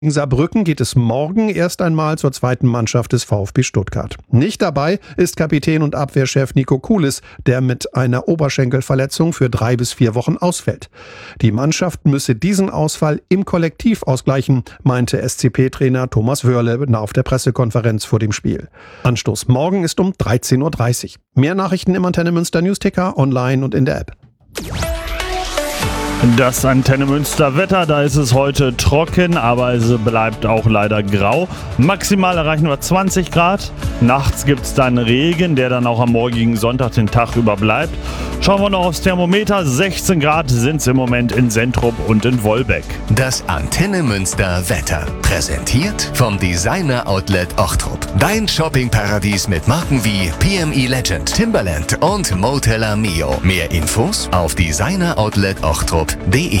In Saarbrücken geht es morgen erst einmal zur zweiten Mannschaft des VfB Stuttgart. Nicht dabei ist Kapitän und Abwehrchef Nico Kulis, der mit einer Oberschenkelverletzung für 3 bis 4 Wochen ausfällt. Die Mannschaft müsse diesen Ausfall im Kollektiv ausgleichen, meinte SCP-Trainer Thomas Wörle auf der Pressekonferenz vor dem Spiel. Anstoß morgen ist um 13:30 Uhr. Mehr Nachrichten im Antenne Münster Newsticker, online und in der App. Das Antenne Münster Wetter, da ist es heute trocken, aber es bleibt auch leider grau. Maximal erreichen wir 20 Grad. Nachts gibt es dann Regen, der dann auch am morgigen Sonntag den Tag über bleibt. Schauen wir noch aufs Thermometer. 16 Grad sind es im Moment in Sentrup und in Wolbeck. Das Antenne Münster Wetter. Präsentiert vom Designer Outlet Ochtrup. Dein Shoppingparadies mit Marken wie PME Legend, Timberland und Motella Mio. Mehr Infos auf designeroutlet.ochtrup.de.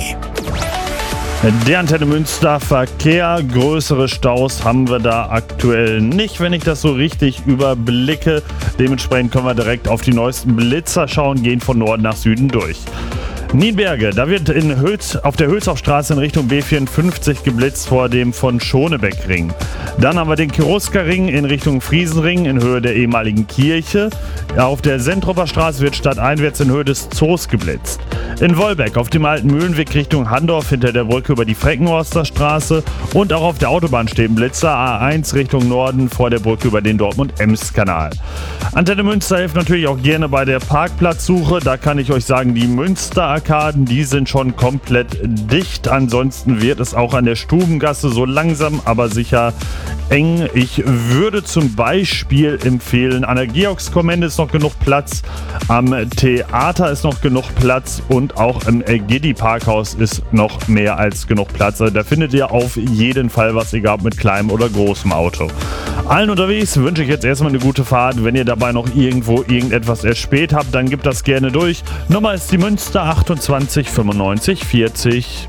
Der Antenne Münster Verkehr, größere Staus haben wir da aktuell nicht, wenn ich das so richtig überblicke. Dementsprechend können wir direkt auf die neuesten Blitzer schauen, gehen von Norden nach Süden durch. Nienberge, da wird auf der Hülshoffstraße in Richtung B54 geblitzt vor dem von Schonebeck-Ring. Dann haben wir den Cherusker-Ring in Richtung Friesenring in Höhe der ehemaligen Kirche. Auf der Sentruper Straße wird stadteinwärts in Höhe des Zoos geblitzt. In Wolbeck auf dem alten Mühlenweg Richtung Handorf hinter der Brücke über die Freckenhorster Straße und auch auf der Autobahn stehen Blitzer A1 Richtung Norden vor der Brücke über den Dortmund-Ems-Kanal. Antenne Münster hilft natürlich auch gerne bei der Parkplatzsuche. Da kann ich euch sagen, die Münster-Arkaden, die sind schon komplett dicht. Ansonsten wird es auch an der Stubengasse so langsam, aber sicher eng. Ich würde zum Beispiel empfehlen, an der Georgskommende ist noch genug Platz, am Theater ist noch genug Platz und auch im Giddy-Parkhaus ist noch mehr als genug Platz. Also da findet ihr auf jeden Fall was, egal ob mit kleinem oder großem Auto. Allen unterwegs wünsche ich jetzt erstmal eine gute Fahrt. Wenn ihr dabei noch irgendwo irgendetwas erspäht habt, dann gebt das gerne durch. Nummer ist die Münster 28 95 40.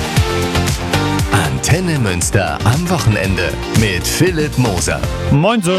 Antenne Münster am Wochenende mit Philipp Moser. Moin so.